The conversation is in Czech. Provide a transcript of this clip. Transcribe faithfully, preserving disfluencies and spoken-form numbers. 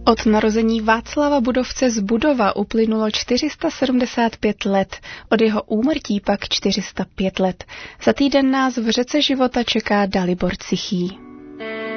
Od narození Václava Budovce z Budova uplynulo čtyři sta sedmdesát pět let, od jeho úmrtí pak čtyři sta pět let. Za týden nás v řece života čeká Dalibor Cichý.